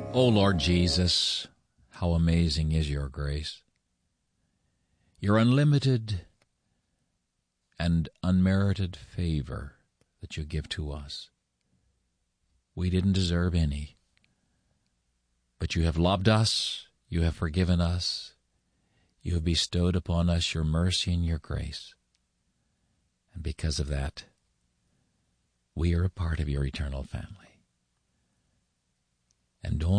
O Lord Jesus, how amazing is your grace, your unlimited and unmerited favor that you give to us. We didn't deserve any, but you have loved us, you have forgiven us, you have bestowed upon us your mercy and your grace. And because of that, we are a part of your eternal family. And don't